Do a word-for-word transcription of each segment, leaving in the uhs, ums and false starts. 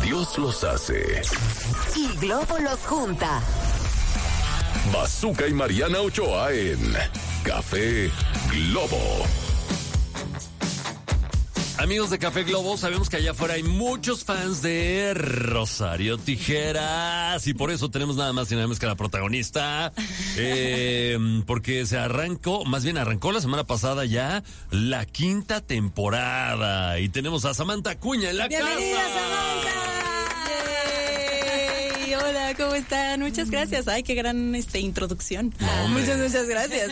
Dios los hace. Y Globo los junta. Bazooka y Mariana Ochoa en Café Globo. Amigos de Café Globo, sabemos que allá afuera hay muchos fans de Rosario Tijeras y por eso tenemos nada más y nada menos que la protagonista, eh, porque se arrancó, más bien arrancó la semana pasada ya la quinta temporada y tenemos a Samantha Acuña en la ¡Bienvenida, casa. Samantha! Hola, ¿cómo están? Muchas gracias. Ay, qué gran este, introducción. No, muchas, muchas gracias.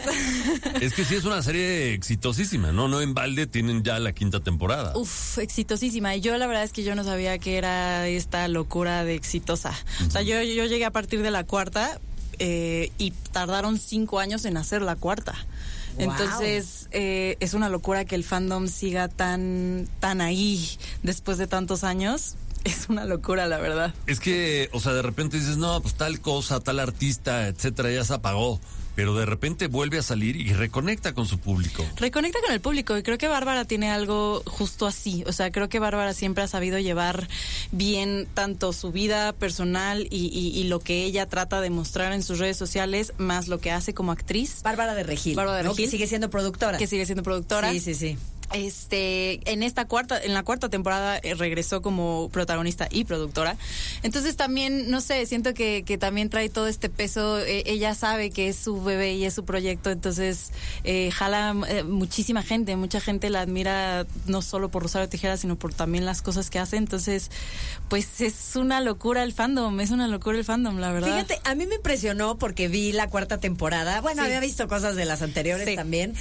Es que sí es una serie exitosísima, ¿no? No en balde tienen ya la quinta temporada. Uf, exitosísima. Y yo la verdad es que yo no sabía que era esta locura de exitosa. Uh-huh. O sea, yo, yo llegué a partir de la cuarta eh, y tardaron cinco años en hacer la cuarta. Wow. Entonces, eh, es una locura que el fandom siga tan, tan ahí después de tantos años. Es una locura, la verdad. Es que, o sea, de repente dices, no, pues tal cosa, tal artista, etcétera, ya se apagó. Pero de repente vuelve a salir y reconecta con su público. Reconecta con el público y creo que Bárbara tiene algo justo así. O sea, creo que Bárbara siempre ha sabido llevar bien tanto su vida personal y, y, y lo que ella trata de mostrar en sus redes sociales, más lo que hace como actriz. Bárbara de Regil. Bárbara de ¿no? Regil. Que sigue siendo productora. Que sigue siendo productora. Sí, sí, sí. Este, en esta cuarta, en la cuarta temporada eh, regresó como protagonista y productora. Entonces también, no sé, siento que, que también trae todo este peso. Eh, ella sabe que es su bebé y es su proyecto, entonces eh, jala eh, muchísima gente, mucha gente la admira no solo por Rosario Tijeras, sino por también las cosas que hace. Entonces, pues es una locura el fandom, es una locura el fandom, la verdad. Fíjate, a mí me impresionó porque vi la cuarta temporada. Bueno, sí. Había visto cosas de las anteriores sí. también.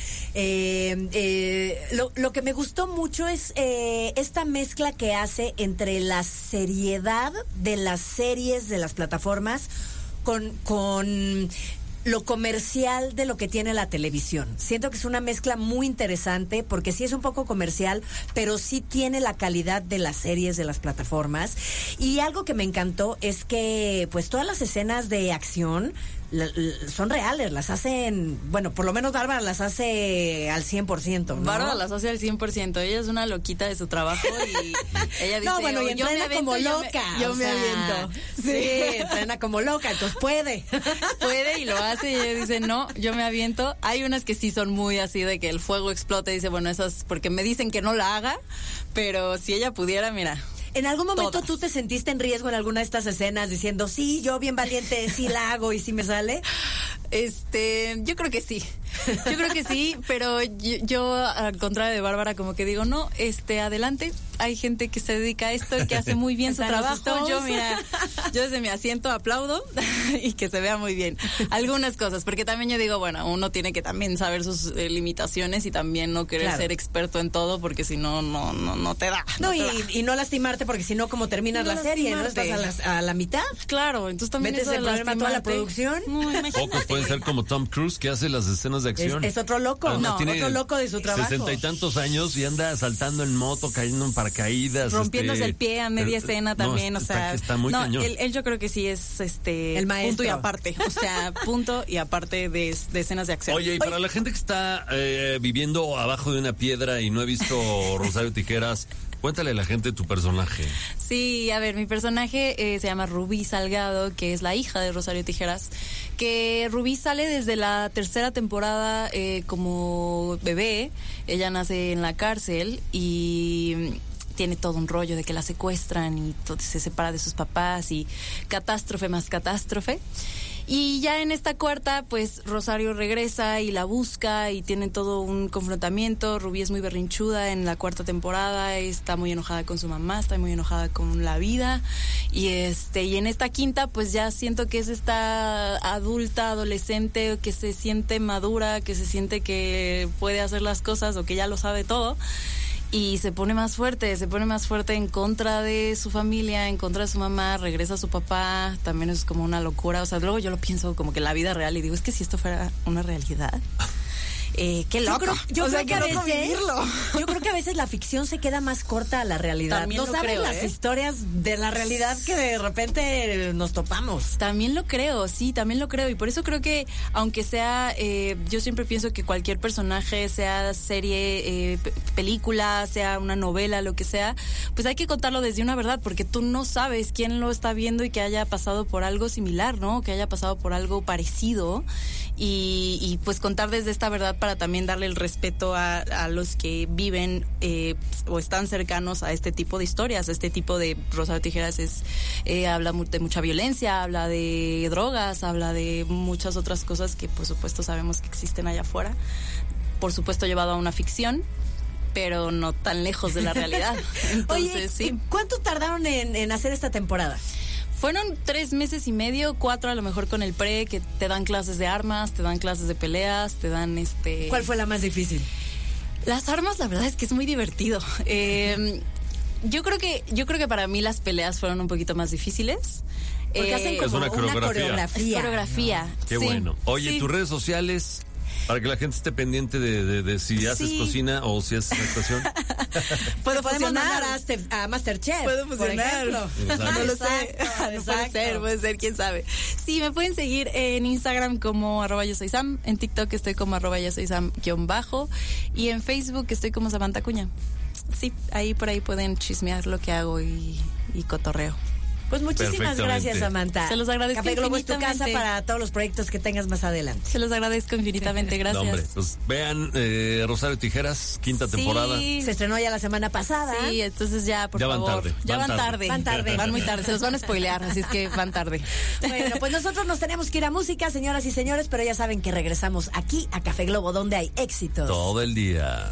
Eh, eh, lo, Lo que me gustó mucho es eh, esta mezcla que hace entre la seriedad de las series de las plataformas con, con lo comercial de lo que tiene la televisión. Siento que es una mezcla muy interesante porque sí es un poco comercial, pero sí tiene la calidad de las series de las plataformas. Y algo que me encantó es que pues todas las escenas de acción La, la, son reales, las hacen, bueno, por lo menos Bárbara las hace al cien por ciento, ¿no? Bárbara las hace al cien por ciento, ella es una loquita de su trabajo y ella dice, no, bueno, y entrena aviento, como yo loca. Me, yo o me sea, aviento. Sí, sí, entrena como loca, entonces puede. Puede y lo hace y ella dice, no, yo me aviento. Hay unas que sí son muy así de que el fuego explota y dice, bueno, esas porque me dicen que no la haga, pero si ella pudiera, mira. ¿En algún momento Todas. tú te sentiste en riesgo en alguna de estas escenas diciendo, sí, yo bien valiente, sí la hago y sí me sale? Este, yo creo que sí. Yo creo que sí, pero yo, yo al contrario de Bárbara como que digo, no, este, adelante. Hay gente que se dedica a esto y que hace muy bien su trabajo. Yo, mira, yo desde mi asiento aplaudo y que se vea muy bien. Algunas cosas, porque también yo digo, bueno, uno tiene que también saber sus eh, limitaciones y también no querer claro. ser experto en todo, porque si no, no, no, no te da. No, no y, te da. y no lastimarte, porque si no, como terminas no la serie, ¿no? lastimarte. Estás a la, a la mitad. Claro, entonces también metes eso el de problema a toda la producción. No, Pocos pueden ser como Tom Cruise, que hace las escenas de acción. Es, es otro loco, Además, no, tiene otro loco de su trabajo. Sesenta y tantos años y anda saltando en moto, cayendo en paracaídas. Rompiéndose este, el pie a media el, escena no, también, está, o sea. Está muy no, cañón. Él, él yo creo que sí es este el maestro. Punto y aparte. O sea, punto y aparte de, de escenas de acción. Oye, y para la gente que está eh, viviendo abajo de una piedra y no ha visto Rosario Tijeras, cuéntale a la gente tu personaje. Sí, a ver, mi personaje eh, se llama Rubí Salgado, que es la hija de Rosario Tijeras, que Rubí sale desde la tercera temporada eh, como bebé. Ella nace en la cárcel y tiene todo un rollo de que la secuestran y todo, se separa de sus papás y catástrofe más catástrofe. Y ya en esta cuarta, pues Rosario regresa y la busca y tienen todo un confrontamiento. Rubí es muy berrinchuda en la cuarta temporada, está muy enojada con su mamá, está muy enojada con la vida. Y este y en esta quinta, pues ya siento que es esta adulta, adolescente, que se siente madura, que se siente que puede hacer las cosas o que ya lo sabe todo. Y se pone más fuerte, se pone más fuerte en contra de su familia, en contra de su mamá, regresa a su papá, también es como una locura. O sea, luego yo lo pienso como que en la vida real y digo, es que si esto fuera una realidad. eh, qué loco. Yo creo, yo o creo sea, que a qué loco veces, vivirlo. yo creo que a veces la ficción se queda más corta a la realidad. También no lo saben creo, las ¿eh? historias de la realidad que de repente nos topamos. También lo creo, sí, también lo creo. Y por eso creo que, aunque sea, eh, yo siempre pienso que cualquier personaje, sea serie, eh, p- película, sea una novela, lo que sea, pues hay que contarlo desde una verdad, porque tú no sabes quién lo está viendo y que haya pasado por algo similar, ¿no? Que haya pasado por algo parecido. Y, y pues contar desde esta verdad para también darle el respeto a, a los que viven eh, o están cercanos a este tipo de historias, a este tipo de Rosario Tijeras es eh, habla mu- de mucha violencia, habla de drogas, habla de muchas otras cosas que por supuesto sabemos que existen allá afuera, por supuesto llevado a una ficción, pero no tan lejos de la realidad. Entonces, Oye, sí. ¿cuánto tardaron en, en hacer esta temporada? Fueron tres meses y medio, cuatro a lo mejor con el pre, que te dan clases de armas, te dan clases de peleas, te dan este... ¿Cuál fue la más difícil? Las armas, la verdad es que es muy divertido. Eh, yo creo que, yo creo que para mí las peleas fueron un poquito más difíciles. Porque Eh, hacen como Es una una coreografía. coreografía. es coreografía. Qué sí, bueno. Oye, sí. tus redes sociales, para que la gente esté pendiente de, de, de si haces Sí. cocina o si haces actuación. Puedo Te podemos fusionar. mandar a, Ste- a Masterchef. Puedo por fusionar. ejemplo. Exacto. No lo sé. Exacto, No puede exacto. ser, puede ser, quién sabe. Sí, me pueden seguir en Instagram como arroba yo soy Sam, en TikTok estoy como arroba yo soy Sam guión bajo y en Facebook estoy como Samantha Cuña. Sí, ahí por ahí pueden chismear lo que hago y, y cotorreo. Pues muchísimas Perfectamente. gracias, Samantha. Se los agradezco Café Globo es tu casa infinitamente. para todos los proyectos que tengas más adelante. Se los agradezco infinitamente, gracias. No, hombre, pues vean eh, Rosario Tijeras, quinta temporada. Sí, Se estrenó ya la semana pasada. sí, entonces ya, por Ya van favor. tarde, Ya van van tarde. tarde. Van tarde. Van muy tarde, se los van a spoilear, así es que van tarde. Bueno, pues nosotros nos tenemos que ir a música, señoras y señores, pero ya saben que regresamos aquí a Café Globo, donde hay éxitos. Todo el día.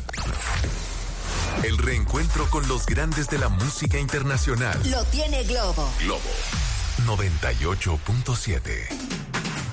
El reencuentro con los grandes de la música internacional. Lo tiene Globo. Globo noventa y ocho punto siete.